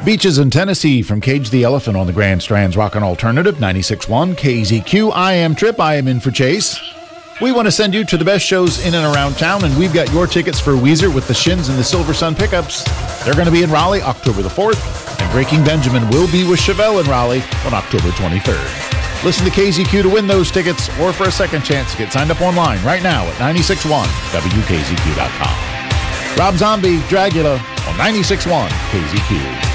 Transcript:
Beaches in Tennessee from Cage the Elephant on the Grand Strand's Rockin' Alternative, 96.1 KZQ. I am Trip. I am in for Chase. We want to send you to the best shows in and around town, and we've got your tickets for Weezer with the Shins and the Silver Sun Pickups. They're going to be in Raleigh October the 4th, and Breaking Benjamin will be with Chevelle in Raleigh on October 23rd. Listen to KZQ to win those tickets, or for a second chance, get signed up online right now at 961WKZQ.com. Rob Zombie, Dragula on 96.1 KZQ.